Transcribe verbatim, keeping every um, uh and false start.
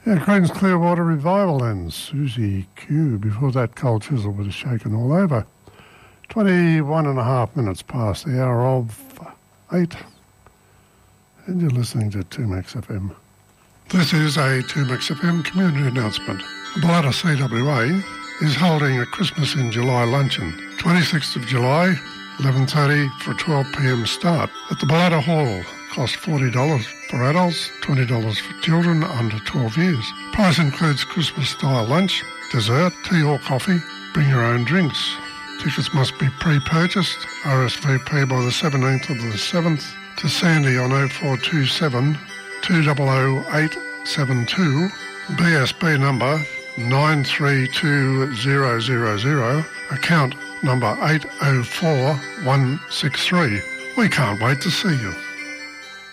Yeah, Queen's Clearwater Revival and Susie Q. Before that, Cold Chisel with a Shaken All Over. twenty-one and a half minutes past the hour of eight. And you're listening to two Max F M. This is a two Max F M community announcement. The Balata C W A is holding a Christmas in July luncheon, twenty-sixth of July, eleven thirty for a twelve p m start at the Balata Hall. Cost forty dollars for adults, twenty dollars for children under twelve years. Price includes Christmas-style lunch, dessert, tea or coffee. Bring your own drinks. Tickets must be pre-purchased. R S V P by the seventeenth of the seventh. To Sandy on oh four two seven, two zero zero eight seven two. B S B number nine three two zero zero zero. Account number eight oh four one six three. We can't wait to see you.